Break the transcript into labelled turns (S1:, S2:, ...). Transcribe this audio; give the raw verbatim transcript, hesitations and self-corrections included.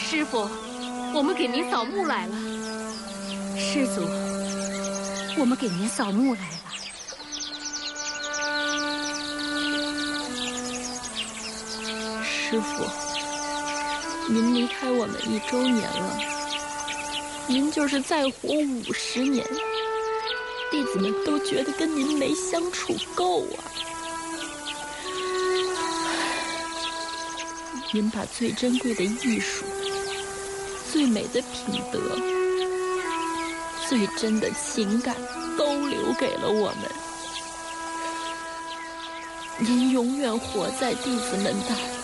S1: 师傅，我们给您扫墓来了。
S2: 师祖，我们给您扫墓来了。
S3: 师傅，您离开我们一周年了，您就是再活五十年，弟子们都觉得跟您没相处够啊。您把最珍贵的艺术、最美的品德、最真的情感都留给了我们。您永远活在弟子们的